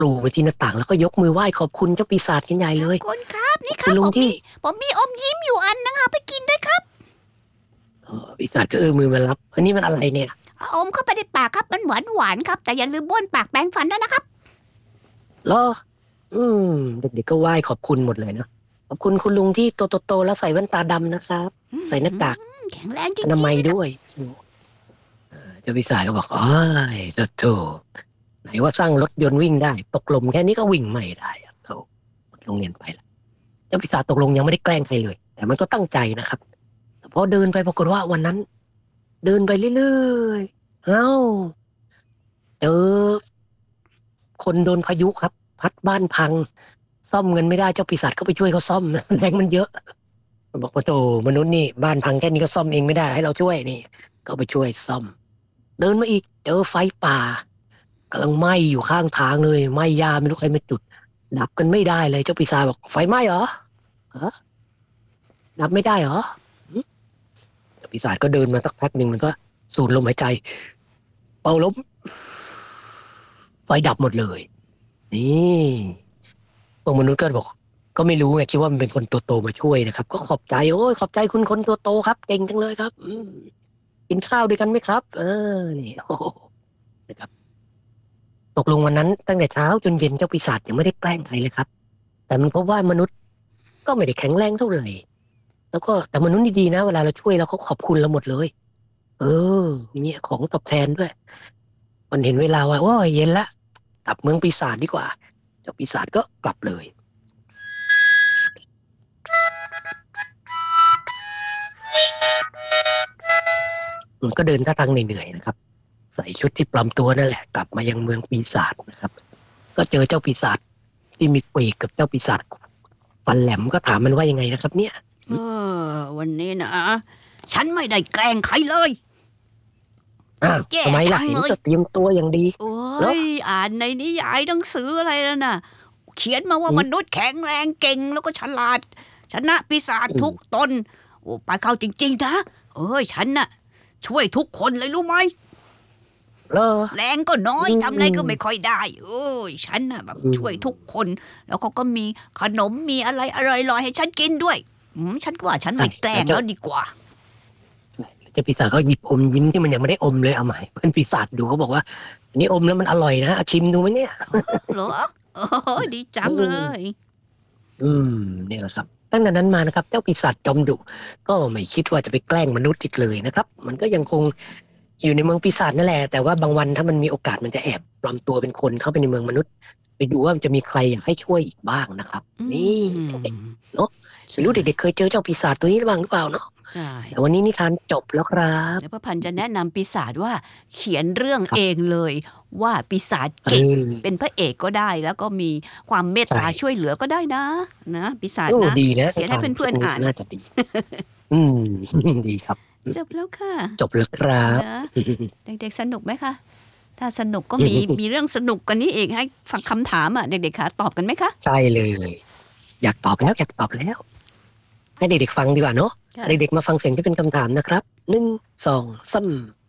ลูไปที่หน้าต่างแล้วก็ยกมือไหว้ขอบคุณเจ้าปีศาจกันใหญ่ขเลอบยคุณครับนี่คคุรับณลุงที่ผมมีอมยิ้มอยู่อันนึงเอาไปกินด้วยครับปีศาจก็มือมารับอันนี้มันอะไรเนี่ยอมเข้าไปในปากครับมันหวานหวานครับแต่อย่าลืมบ้วนปากแปรงฟันด้วยนะครับเหรออืมเด็กๆก็ไหว้ขอบคุณหมดเลยเนาะขอบคุณคุณลุงที่โตๆแล้วใส่แว่นตาดำนะครับใส่หน้ากากแข็งแรงจอนาริงมัยๆนะครับด้วยเจ้าปีศาจก็บอกโอ้ยโถไหนว่าสร้างรถยนต์วิ่งได้ตกลมแค่นี้ก็วิ่งไม่ได้อะโถหมดโรงเรียนไปละเจ้าปีศาจตกลงยังไม่ได้แกล้งใครเลยแต่มันก็ตั้งใจนะครับแต่พอเดินไปปรากฏว่าวันนั้นเดินไปเรื่อยๆเอ้าเจอคนโดนพายุครับพัดบ้านพังซ่อมเงินไม่ได้เจ้าปีศาจก็ไปช่วยเขาซ่อมแรงมันเยอะมันบอกว่าโธ่มนุษย์นี่บ้านพังแค่นี้ก็ซ่อมเองไม่ได้ให้เราช่วยนี่ก็ไปช่วยซ่อมเดินมาอีกเจอไฟป่ากำลังไหม้อยู่ข้างทางเลยไหม้ยาไม่รู้ใครมาจุดดับกันไม่ได้เลยเจ้าปีศาจบอกไฟไหม้เหรอฮะดับไม่ได้เหรอหึเจ้าปีศาจก็เดินมาสักพักหนึ่งมันก็สูดลมหายใจเป่าลมไฟดับหมดเลยนี่พวกมนุษย์ก็บอกก็ไม่รู้ไงคิดว่ามันเป็นคนตัวโตมาช่วยนะครับก็ขอบใจโอ้ยขอบใจคุณคนตัวโตครับเก่งจังเลยครับกินข้าวด้วยกันไหมครับนี่โอ้โหนะครับตกลงวันนั้นตั้งแต่เช้าจนเย็นเจ้าปีศาจยังไม่ได้แกล้งใครเลยครับแต่มันพบว่ามนุษย์ก็ไม่ได้แข็งแรงเท่าไหร่แล้วก็แต่มนุษย์นี่ดีนะเวลาเราช่วยเราเขาขอบคุณเราหมดเลยเออเนี่ยของตอบแทนด้วยมันเห็นเวลาว่าโอ้ยเย็นละกลับเมืองปีศาจดีกว่าเจ้าปีศาจก็กลับเลย มันก็เดินท่าทางเหนื่อยๆนะครับใส่ชุดที่ปลอมตัวนั่นแหละกลับมายังเมืองปีศาจนะครับก็เจอเจ้าปีศาจที่มีปีกกับเจ้าปีศาจฟันแหลมก็ถามมันว่ายังไงนะครับเนี่ยเอวันนี้นะฉันไม่ได้แกล้งใครเลยอ้าวแย่ทำไมล่ะจังเลยเห็นจะเตรียมตัวอย่างดีโอ้เหรอยอ่านในนิยายหนังสืออะไรแล้วน่ะเขียนมาว่าอืมมนุษย์แข็งแรงเก่งแล้วก็ฉลาดชนะปีศาจทุกตนโอ้ไปเข้าจริงๆนะฉันน่ะช่วยทุกคนเลยรู้ไหมเหรอแรงก็น้อยอืทำอะไรก็ไม่มค่อยได้ฉันน่ะแบบอืมช่วยทุกคน แล้วเขาก็มีขนมมีอะไรอร่อยๆให้ฉันกินด้วยฉันว่าฉันใช่ไม่แกล้แล้วเจ้างแล้วดีกว่าใช่แล้วเจ้าปีศาจก็หยิบอมยิ้มที่มันยังไม่ได้อมเลยเอาใหม่เพื่อนปีศาจดูเขาบอกว่าอันนี้อมแล้วมันอร่อยนะเอาชิมดูไหมเนี่ยเหรอดีจัอืงเลมยอืมเนี่ยแหละครับตั้งแต่นั้นมานะครับเจ้าปีศาจจอมดุก็ไม่คิดว่าจะไปแกล้งมนุษย์อีกเลยนะครับมันก็ยังคงอยู่ในเมืองปีศาจนั่นแหละแต่ว่าบางวันถ้ามันมีโอกาสมันจะแอบปลอมตัวเป็นคนเข้าไปในเมืองมนุษย์ไปดูว่ามันจะมีใครอยากให้ช่วยอีกบ้างนะครับอืนี่เด็กมๆเนาะไม่ใช่รู้เด็กๆเคยเจอเจ้าปีศาจตัวนี้บ้างหรือเปล่าเนาะใช่แต่วันนี้นิทานจบแล้วครับแล้วพระพันธุ์จะแนะนำปีศาจว่าเขียนเรื่องครับเองเลยว่าปีศาจเอเก่งอเป็นพระเอกก็ได้แล้วก็มีความเมตใช่ตาช่วยเหลือก็ได้นะปีศาจโอ้นะดีนะเขียนให้นิทานเพื่อนๆอ่านน่าจะดีอืมดีครับจบแล้วค่ะจบแล้วครับนะ เด็กๆสนุกไหมคะ ถ้าสนุกก็มีเรื่องสนุกกันนี้อีกให้ฟังคำถามอ่ะเด็กๆคะตอบกันไหมคะใช่เลยอยากตอบแล้วอยากตอบแล้วให้เด็กๆฟังดีกว่าเนาะค่ะเด็กๆมาฟังเสียงที่เป็นคำถามนะครับ1 2 3